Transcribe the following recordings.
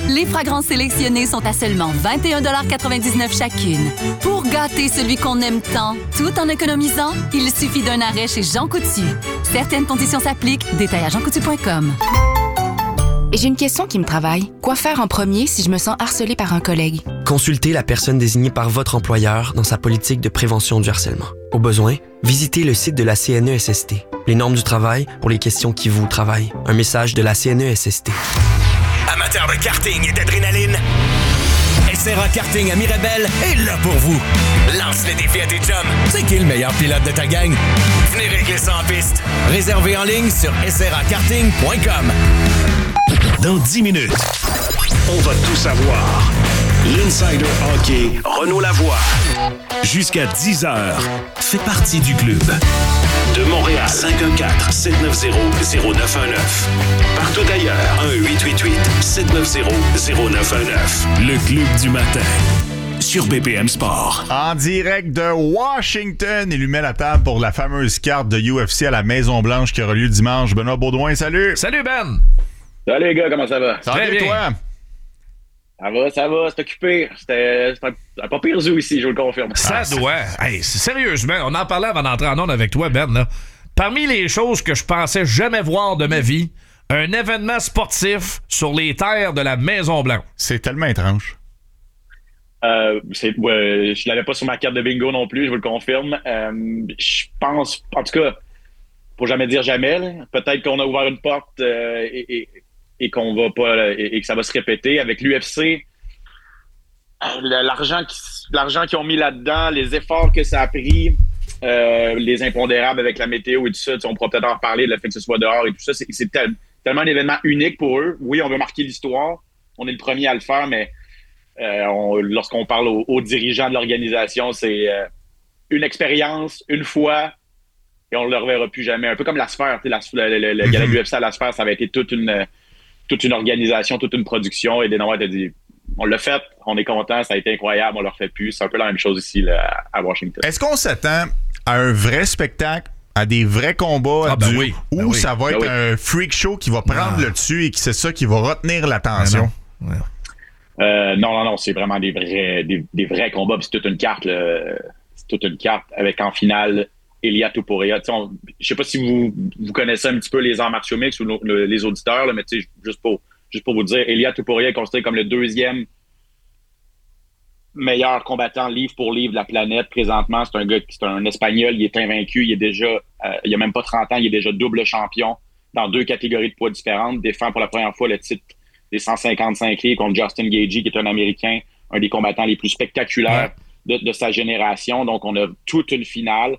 Les fragrances sélectionnées sont à seulement 21,99 chacune. Pour gâter celui qu'on aime tant, tout en économisant, il suffit d'un arrêt chez Jean Coutu. Certaines conditions s'appliquent. Détails à jeancoutu.com. Et j'ai une question qui me travaille. Quoi faire en premier si je me sens harcelée par un collègue? Consultez la personne désignée par votre employeur dans sa politique de prévention du harcèlement. Au besoin, visitez le site de la CNESST. Les normes du travail pour les questions qui vous travaillent. Un message de la CNESST. Amateur de karting et d'adrénaline, SRA Karting à Mirabel est là pour vous. Lance le défi à tes chums. C'est qui le meilleur pilote de ta gang? Venez régler ça en piste. Réservé en ligne sur srakarting.com. Dans 10 minutes, on va tout savoir. L'Insider Hockey, Renaud Lavoie. Jusqu'à 10h, fait partie du club. De Montréal, 514-790-0919. Partout ailleurs, 1-888-790-0919. Le club du matin. Sur BPM Sport. En direct de Washington, il lui met la table pour la fameuse carte de UFC à la Maison-Blanche qui aura lieu dimanche. Benoît Baudouin, salut! Salut Ben! Salut les gars, comment ça va? Salut bien. Toi? Ça va, c'est occupé. C'est un pas pire zoo ici, je vous le confirme. Ça doit. Hey, sérieusement, on en parlait avant d'entrer en onde avec toi, Ben. Là. Parmi les choses que je pensais jamais voir de ma vie, un événement sportif sur les terres de la Maison-Blanche. C'est tellement étrange. Je l'avais pas sur ma carte de bingo non plus, je vous le confirme. Je pense, en tout cas, pour jamais dire jamais, là, peut-être qu'on a ouvert une porte et qu'on va pas et que ça va se répéter avec l'UFC. L'argent qu'ils ont mis là-dedans, les efforts que ça a pris, les impondérables avec la météo et tout ça, on pourra peut-être en reparler, le fait que ce soit dehors et tout ça, c'est tellement un événement unique pour eux. Oui, on veut marquer l'histoire, on est le premier à le faire, mais lorsqu'on parle aux dirigeants de l'organisation, c'est une expérience, une fois, et on ne le reverra plus jamais. Un peu comme la Sphère, le gala de l'UFC à la Sphère, ça avait été toute une organisation, toute une production, et Dana White a dit on l'a fait, on est content, ça a été incroyable, on le refait plus. C'est un peu la même chose ici là, à Washington. Est-ce qu'on s'attend à un vrai spectacle, à des vrais combats, ou ça va être un freak show qui va prendre le dessus et que c'est ça qui va retenir l'attention? Non, c'est vraiment des vrais combats, puis c'est toute une carte, c'est toute une carte avec en finale Ilia Topuria. Je sais pas si vous connaissez un petit peu les arts martiaux mixtes ou les auditeurs, là, mais juste pour vous dire, Ilia Topuria est considéré comme le deuxième meilleur combattant livre pour livre de la planète présentement. C'est un Espagnol, il est invaincu, il y a même pas 30 ans, il est déjà double champion dans 2 catégories de poids différentes, défend pour la première fois le titre des 155 livres contre Justin Gaethje, qui est un Américain, un des combattants les plus spectaculaires de sa génération. Donc, on a toute une finale.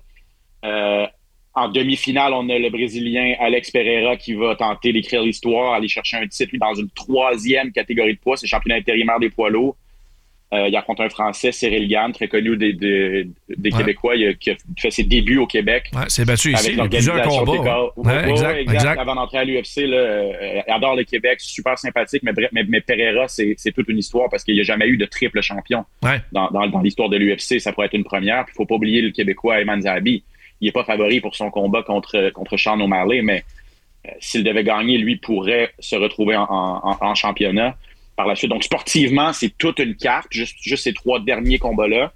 En demi-finale, on a le Brésilien Alex Pereira qui va tenter d'écrire l'histoire, aller chercher un titre lui, dans une 3e catégorie de poids. C'est championnat intérimaire des poids lourds. Il affronte un Français, Cyril Gann, très connu des Québécois, qui a fait ses débuts au Québec. Ouais, c'est battu ici, il y a plusieurs combats. Exact. Avant d'entrer à l'UFC, il adore le Québec, super sympathique, mais Pereira, c'est toute une histoire parce qu'il n'y a jamais eu de triple champion dans l'histoire de l'UFC. Ça pourrait être une première. Il ne faut pas oublier le Québécois Ayman Zahabi. Il n'est pas favori pour son combat contre Sean O'Malley, mais s'il devait gagner, lui pourrait se retrouver en championnat par la suite. Donc, sportivement, c'est toute une carte, juste ces 3 derniers combats-là.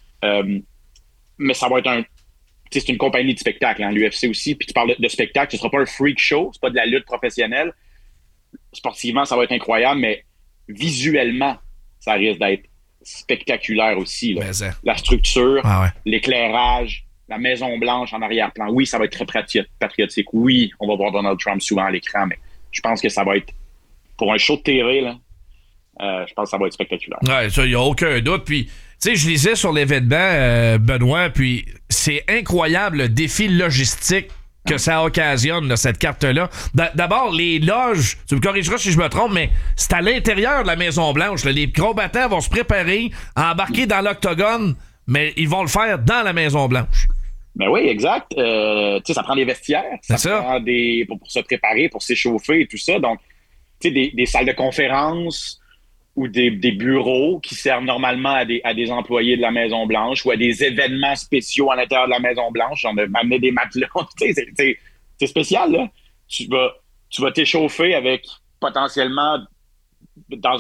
Mais ça va être c'est une compagnie de spectacle, l'UFC aussi. Puis tu parles de spectacle, ce ne sera pas un freak show, c'est pas de la lutte professionnelle. Sportivement, ça va être incroyable, mais visuellement, ça risque d'être spectaculaire aussi. La structure, l'éclairage, la Maison-Blanche en arrière-plan. Oui, ça va être très patriotique. Oui, on va voir Donald Trump souvent à l'écran, mais je pense que ça va être, pour un show de TV, là, je pense que ça va être spectaculaire. Ouais, ça, il n'y a aucun doute. Puis, tu sais, je lisais sur l'événement, Benoît, puis c'est incroyable le défi logistique que ça occasionne, là, cette carte-là. D'abord, les loges, tu me corrigeras si je me trompe, mais c'est à l'intérieur de la Maison-Blanche. Là. Les combattants vont se préparer à embarquer dans l'octogone, mais ils vont le faire dans la Maison-Blanche. Ben oui, exact. Tu sais, ça prend des vestiaires. Ça prend pour se préparer, pour s'échauffer et tout ça. Donc, tu sais, des salles de conférence ou des bureaux qui servent normalement à des employés de la Maison-Blanche ou à des événements spéciaux à l'intérieur de la Maison-Blanche. On a amené des matelas. Tu sais, c'est spécial, là. Tu vas t'échauffer avec potentiellement dans